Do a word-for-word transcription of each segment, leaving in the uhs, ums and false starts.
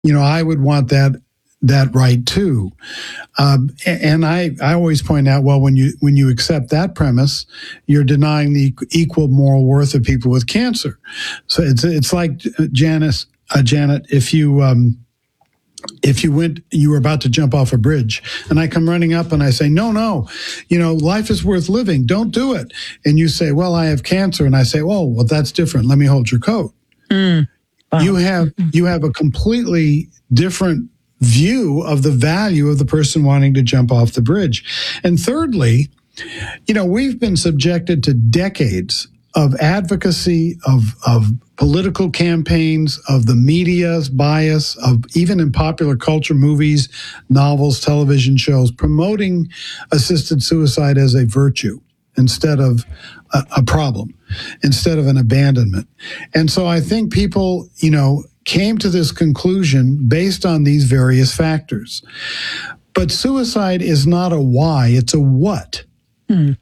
you know, I would want that that right too. Um, and I, I always point out, well, when you when you accept that premise, you're denying the equal moral worth of people with cancer. So it's it's like Janice, uh, Janet, if you um, if you went, you were about to jump off a bridge, and I come running up and I say, no, no, you know, life is worth living. Don't do it. And you say, well, I have cancer, and I say, oh, well, that's different. Let me hold your coat. Mm. Wow. You have you have a completely different view of the value of the person wanting to jump off the bridge. And thirdly, you know, we've been subjected to decades of advocacy, of of political campaigns, of the media's bias, of even in popular culture, movies, novels, television shows, promoting assisted suicide as a virtue instead of a, a problem, instead of an abandonment. And so I think people, you know, came to this conclusion based on these various factors. But suicide is not a why, it's a what. Hmm.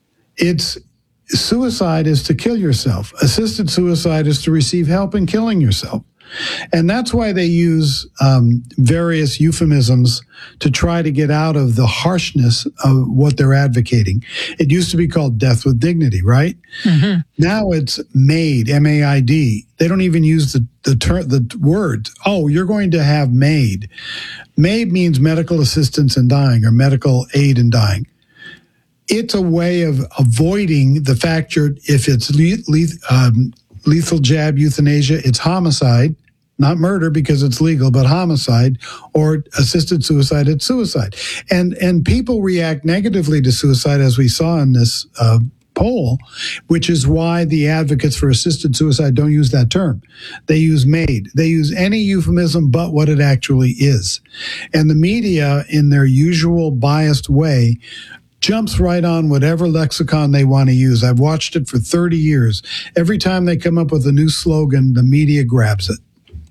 It's suicide is to kill yourself. Assisted suicide is to receive help in killing yourself. And that's why they use um, various euphemisms to try to get out of the harshness of what they're advocating. It used to be called death with dignity, right? Mm-hmm. Now it's MAID, M A I D. They don't even use the the, ter- the word, oh, you're going to have MAID. MAID means medical assistance in dying or medical aid in dying. It's a way of avoiding the fact you're, if it's le- le- um, lethal jab euthanasia, it's homicide. Not murder because it's legal, but homicide, or assisted suicide, it's suicide. And and people react negatively to suicide, as we saw in this uh, poll, which is why the advocates for assisted suicide don't use that term. They use MAID. They use any euphemism but what it actually is. And the media, in their usual biased way, jumps right on whatever lexicon they want to use. I've watched it for thirty years. Every time they come up with a new slogan, the media grabs it.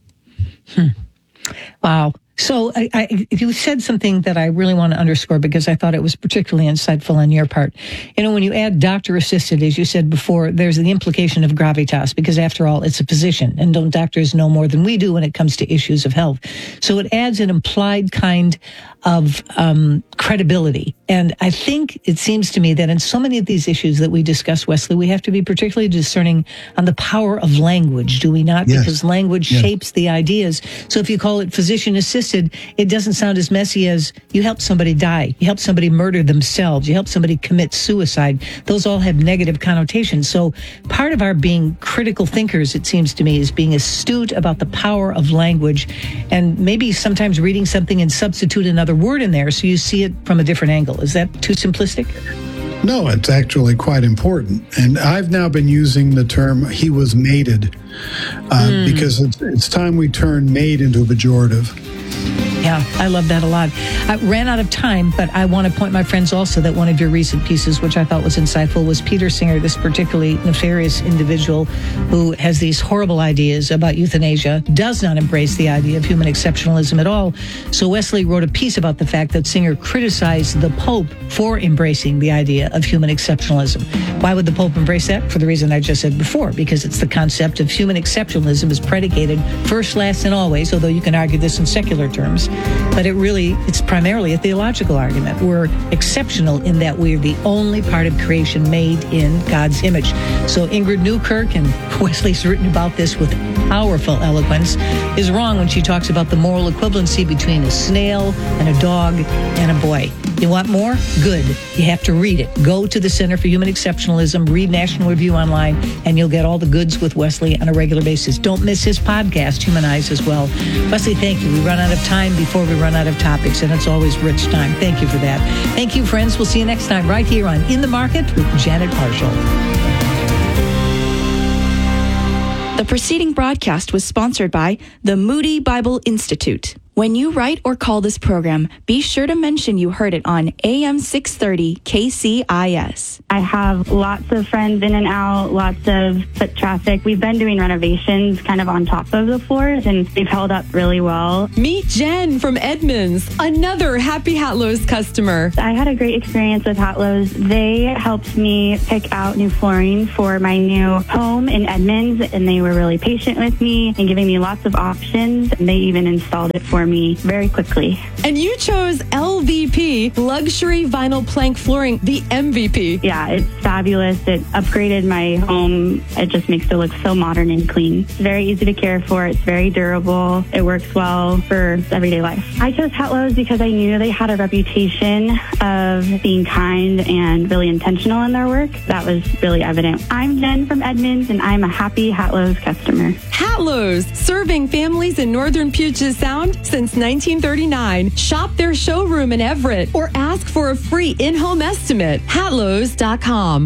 Hmm. Wow. So I, I, you said something that I really want to underscore because I thought it was particularly insightful on your part. You know, when you add doctor-assisted, as you said before, there's the implication of gravitas because, after all, it's a physician, and don't doctors know more than we do when it comes to issues of health? So it adds an implied kind of um, credibility. And I think it seems to me that in so many of these issues that we discuss, Wesley, we have to be particularly discerning on the power of language, do we not? Yes. Because language yes. shapes the ideas. So if you call it physician-assisted, it doesn't sound as messy as you help somebody die, you help somebody murder themselves, you help somebody commit suicide. Those all have negative connotations. So part of our being critical thinkers, it seems to me, is being astute about the power of language and maybe sometimes reading something and substitute another word in there so you see it from a different angle. Is that too simplistic? No, it's actually quite important. And I've now been using the term he was mated uh, mm. because it's, it's time we turn made into a pejorative. Yeah, I love that a lot. I ran out of time, but I want to point my friends also that one of your recent pieces, which I thought was insightful, was Peter Singer, this particularly nefarious individual who has these horrible ideas about euthanasia, does not embrace the idea of human exceptionalism at all. So Wesley wrote a piece about the fact that Singer criticized the Pope for embracing the idea of human exceptionalism. Why would the Pope embrace that? For the reason I just said before, because it's the concept of human exceptionalism is predicated first, last, and always, although you can argue this in secular terms. But it really, it's primarily a theological argument. We're exceptional in that we're the only part of creation made in God's image. So Ingrid Newkirk, and Wesley's written about this with powerful eloquence, is wrong when she talks about the moral equivalency between a snail and a dog and a boy. You want more? Good. You have to read it. Go to the Center for Human Exceptionalism, read National Review online, and you'll get all the goods with Wesley on a regular basis. Don't miss his podcast, Humanize, as well. Wesley, thank you. We run out of time before we run out of topics, and it's always rich time. Thank you for that. Thank you, friends. We'll see you next time right here on In the Market with Janet Marshall. The preceding broadcast was sponsored by the Moody Bible Institute. When you write or call this program, be sure to mention you heard it on A M six thirty K C I S. I have lots of friends in and out, lots of foot traffic. We've been doing renovations kind of on top of the floors, and they've held up really well. Meet Jen from Edmonds, another Happy Hatlo's customer. I had a great experience with Hatlo's. They helped me pick out new flooring for my new home in Edmonds, and they were really patient with me and giving me lots of options. And they even installed it for me very quickly. And you chose L V P, Luxury Vinyl Plank Flooring, the M V P. Yeah, it's fabulous. It upgraded my home. It just makes it look so modern and clean. It's very easy to care for. It's very durable. It works well for everyday life. I chose Hatlo's because I knew they had a reputation of being kind and really intentional in their work. That was really evident. I'm Jen from Edmonds, and I'm a happy Hatlo's customer. Hatlo's, serving families in northern Puget Sound since nineteen thirty-nine. Shop their showroom in Everett or ask for a free in-home estimate. Hatlo's dot com.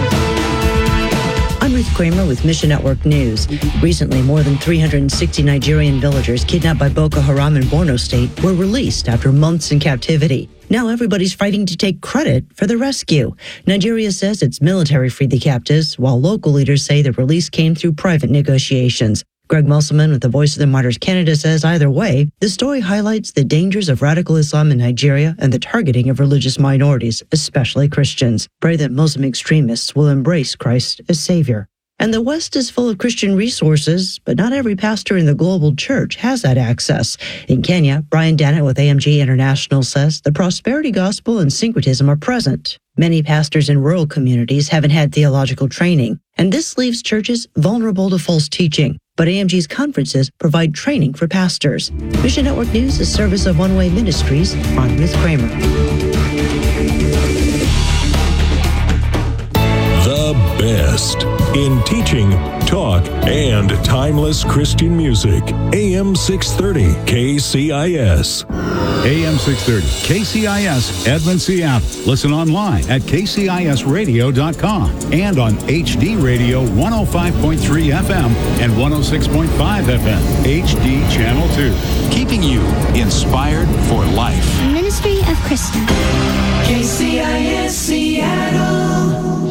I'm Ruth Kramer with Mission Network News. Recently, more than three hundred sixty Nigerian villagers kidnapped by Boko Haram in Borno State were released after months in captivity. Now everybody's fighting to take credit for the rescue. Nigeria says its military freed the captives, while local leaders say the release came through private negotiations. Greg Musselman with the Voice of the Martyrs Canada says either way, the story highlights the dangers of radical Islam in Nigeria and the targeting of religious minorities, especially Christians. Pray that Muslim extremists will embrace Christ as Savior. And the West is full of Christian resources, but not every pastor in the global church has that access. In Kenya, Brian Dannett with A M G International says the prosperity gospel and syncretism are present. Many pastors in rural communities haven't had theological training, and this leaves churches vulnerable to false teaching. But A M G's conferences provide training for pastors. Mission Network News is service of One Way Ministries. I'm Ruth Kramer. The best in teaching, talk, and timeless Christian music. A M six thirty K C I S. A M six thirty K C I S, Edmond, Seattle. Listen online at K C I S radio dot com and on H D Radio one oh five point three F M and one oh six point five F M, H D Channel two. Keeping you inspired for life. Ministry of Krista. K C I S Seattle.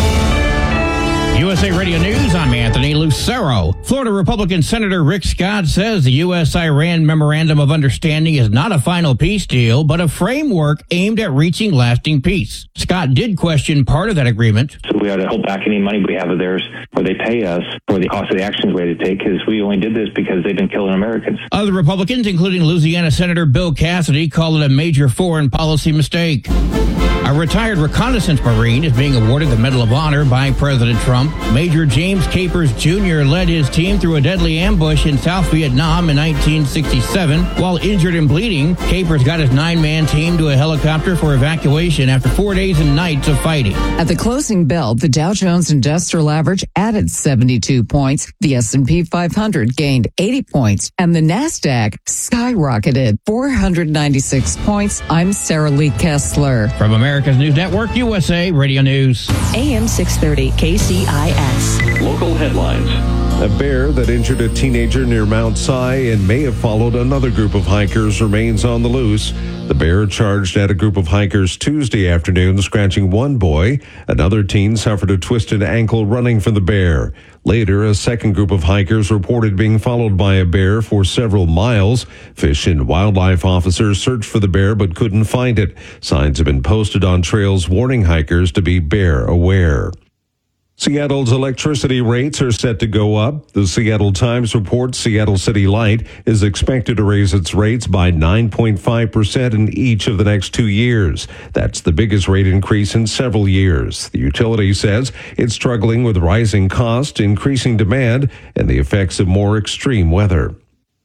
U S A Radio News, I'm Anthony Lucero. Florida Republican Senator Rick Scott says the U S Iran Memorandum of Understanding is not a final peace deal, but a framework aimed at reaching lasting peace. Scott did question part of that agreement. So we ought to hold back any money we have of theirs, or they pay us for the cost of the actions we had to take, because we only did this because they've been killing Americans. Other Republicans, including Louisiana Senator Bill Cassidy, call it a major foreign policy mistake. A retired reconnaissance Marine is being awarded the Medal of Honor by President Trump. Major James Capers Junior led his team through a deadly ambush in South Vietnam in nineteen sixty-seven. While injured and bleeding, Capers got his nine-man team to a helicopter for evacuation after four days and nights of fighting. At the closing bell, the Dow Jones Industrial Average added seventy-two points, the S and P five hundred gained eighty points, and the NASDAQ skyrocketed four hundred ninety-six points. I'm Sarah Lee Kessler. From America's News Network, U S A Radio News. A M six thirty K C I S. Local headlines. A bear that injured a teenager near Mount Si and may have followed another group of hikers remains on the loose. The bear charged at a group of hikers Tuesday afternoon, scratching one boy. Another teen suffered a twisted ankle running from the bear. Later, a second group of hikers reported being followed by a bear for several miles. Fish and wildlife officers searched for the bear but couldn't find it. Signs have been posted on trails warning hikers to be bear aware. Seattle's electricity rates are set to go up. The Seattle Times reports Seattle City Light is expected to raise its rates by nine point five percent in each of the next two years. That's the biggest rate increase in several years. The utility says it's struggling with rising costs, increasing demand, and the effects of more extreme weather.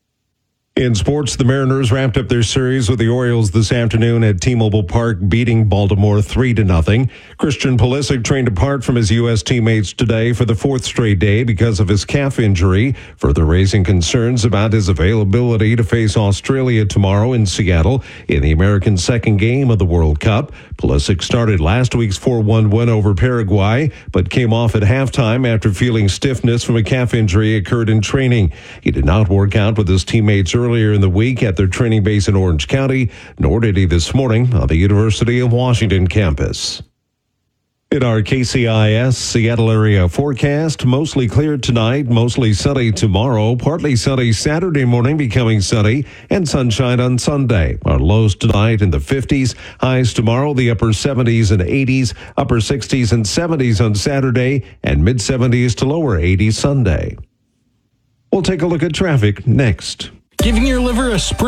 In sports, the Mariners wrapped up their series with the Orioles this afternoon at T-Mobile Park, beating Baltimore three to nothing. Christian Pulisic trained apart from his U S teammates today for the fourth straight day because of his calf injury, further raising concerns about his availability to face Australia tomorrow in Seattle in the American second game of the World Cup. Pulisic started last week's four one win over Paraguay, but came off at halftime after feeling stiffness from a calf injury occurred in training. He did not work out with his teammates early earlier in the week at their training base in Orange County, nor did he this morning on the University of Washington campus. In our K C I S Seattle area forecast, mostly clear tonight, mostly sunny tomorrow, partly sunny Saturday morning, becoming sunny, and sunshine on Sunday. Our lows tonight in the fifties, highs tomorrow, the upper seventies and eighties, upper sixties and seventies on Saturday, and mid-seventies to lower eighties Sunday. We'll take a look at traffic next. Giving your liver a sprint.